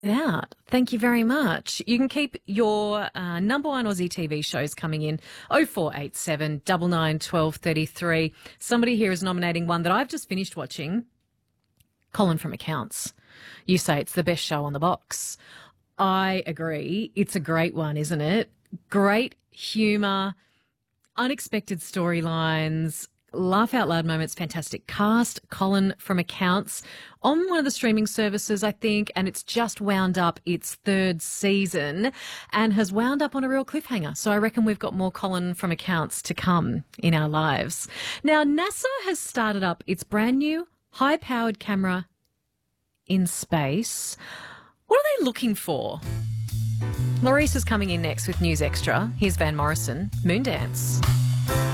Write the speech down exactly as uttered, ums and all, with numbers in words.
out. Thank you very much. You can keep your uh, number one Aussie T V shows coming in oh four eight seven, nine nine, one two three three. Somebody here is nominating one that I've just finished watching, Colin from Accounts. You say it's the best show on the box. I agree. It's a great one, isn't it? Great humour, unexpected storylines, laugh out loud moments, fantastic cast. Colin from Accounts on one of the streaming services, I think, and it's just wound up its third season and has wound up on a real cliffhanger. So I reckon we've got more Colin from Accounts to come in our lives. Now, NASA has started up its brand new high-powered camera in space. What are they looking for? Laurice is coming in next with News Extra. Here's Van Morrison, Moondance.